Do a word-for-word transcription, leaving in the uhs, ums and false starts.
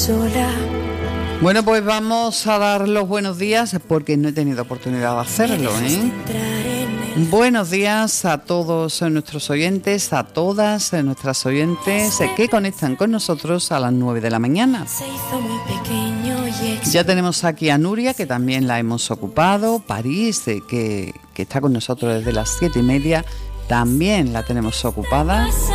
Bueno, pues vamos a dar los buenos días porque no he tenido oportunidad de hacerlo, ¿eh? Buenos días a todos nuestros oyentes, a todas nuestras oyentes que conectan con nosotros a las nueve de la mañana. Ya tenemos aquí a Nuria, que también la hemos ocupado, París, que, que está con nosotros desde las siete y media, también la tenemos ocupada.